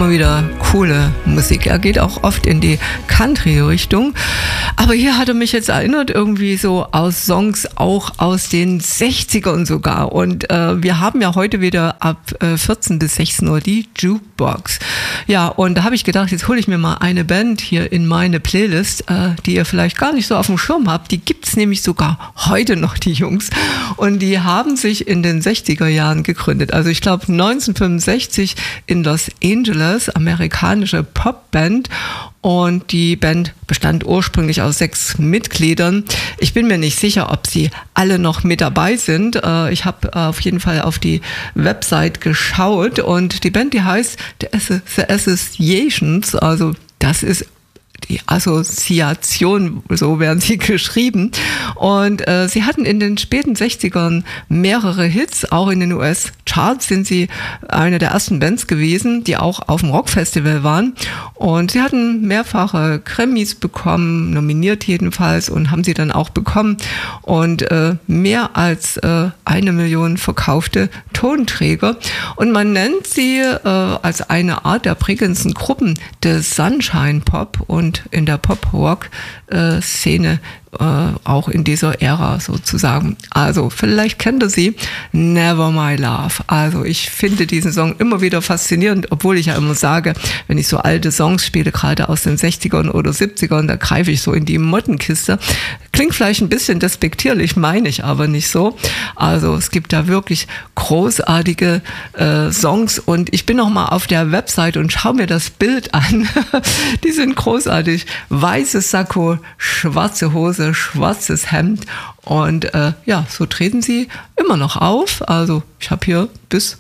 immer wieder coole Musik. Er geht auch oft in die Country-Richtung. Aber hier hat er mich jetzt erinnert, irgendwie so aus Songs auch aus den 60ern sogar. Und wir haben ja heute wieder ab 14 bis 16 Uhr die Jukebox. Ja, und da habe ich gedacht, jetzt hole ich mir mal eine Band hier in meine Playlist, die ihr vielleicht gar nicht so auf dem Schirm habt. Die gibt's nämlich sogar heute noch, die Jungs. Und die haben sich in den 60er Jahren gegründet. Also ich glaube 1965 in Los Angeles, amerikanische Popband. Und die Band bestand ursprünglich aus 6 Mitgliedern. Ich bin mir nicht sicher, ob sie alle noch mit dabei sind. Ich habe auf jeden Fall auf die Website geschaut und die Band, die heißt The Associations. Also das ist die Assoziation, so werden sie geschrieben. Und sie hatten in den späten 60ern mehrere Hits, auch in den US-Charts sind sie eine der ersten Bands gewesen, die auch auf dem Rockfestival waren. Und sie hatten mehrfache Grammys bekommen, nominiert jedenfalls, und haben sie dann auch bekommen. Und mehr als 1 Million verkaufte Tonträger. Und man nennt sie als eine Art der prägendsten Gruppen des Sunshine Pop und in der Pop-Rock-Szene auch in dieser Ära sozusagen. Also vielleicht kennt ihr sie, Never My Love. Also ich finde diesen Song immer wieder faszinierend, obwohl ich ja immer sage, wenn ich so alte Songs spiele, gerade aus den 60ern oder 70ern, da greife ich so in die Mottenkiste. Klingt vielleicht ein bisschen despektierlich, meine ich aber nicht so. Also es gibt da wirklich großartige Songs und ich bin noch mal auf der Website und schaue mir das Bild an. Die sind großartig. Weißes Sakko, schwarze Hose, schwarzes Hemd und ja, so treten sie immer noch auf. Also ich habe hier bis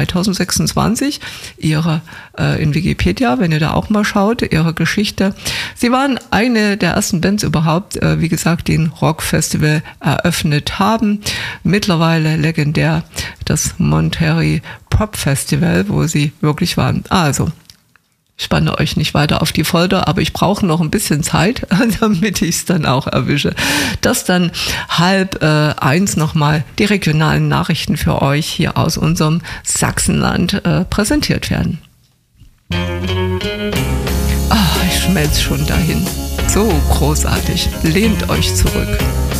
2026 ihre in Wikipedia, wenn ihr da auch mal schaut, ihre Geschichte. Sie waren eine der ersten Bands überhaupt, wie gesagt, die ein Rockfestival eröffnet haben. Mittlerweile legendär das Monterey Pop Festival, wo sie wirklich waren. Also ich spanne euch nicht weiter auf die Folter, aber ich brauche noch ein bisschen Zeit, damit ich es dann auch erwische. Dass dann 12:30 nochmal die regionalen Nachrichten für euch hier aus unserem Sachsenland präsentiert werden. Ich schmelze schon dahin. So großartig. Lehnt euch zurück.